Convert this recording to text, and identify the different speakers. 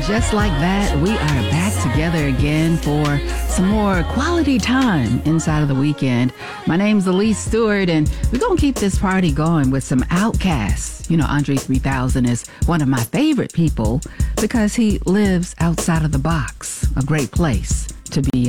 Speaker 1: Just like that, we are back together again for some more quality time inside of the weekend. My name's Elise Stewart, and we're going to keep this party going with some Outcasts. You know, Andre 3000 is one of my favorite people because he lives outside of the box, a great place to be